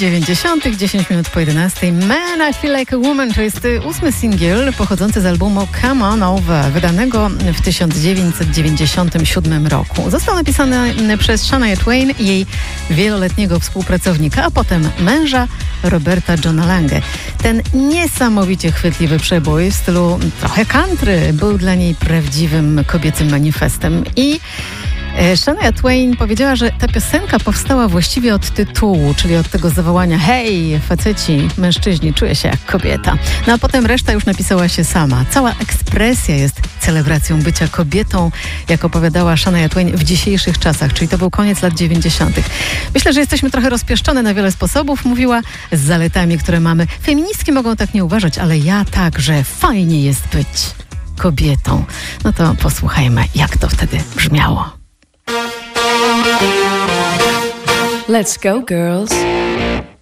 90. 10 minut po 11. Man, I Feel Like a Woman to jest 8. singiel pochodzący z albumu Come On Over, wydanego w 1997 roku. Został napisany przez Shania Twain i jej wieloletniego współpracownika, a potem męża Roberta Johna Lange. Ten niesamowicie chwytliwy przebój w stylu trochę country był dla niej prawdziwym kobiecym manifestem i Shania Twain powiedziała, że ta piosenka powstała właściwie od tytułu, czyli od tego zawołania: hej, faceci, mężczyźni, czuję się jak kobieta. No a potem reszta już napisała się sama. Cała ekspresja jest celebracją bycia kobietą, jak opowiadała Shania Twain w dzisiejszych czasach, czyli to był koniec lat 90. Myślę, że jesteśmy trochę rozpieszczone na wiele sposobów, mówiła, z zaletami, które mamy. Feministki mogą tak nie uważać, ale ja tak, że fajnie jest być kobietą. No to posłuchajmy, jak to wtedy brzmiało. Let's go, girls.